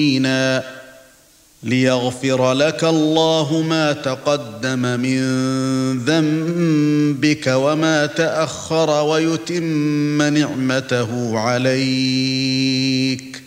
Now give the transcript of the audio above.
ليغفر لك الله ما تقدم من ذنبك وما تأخر ويتم نعمته عليك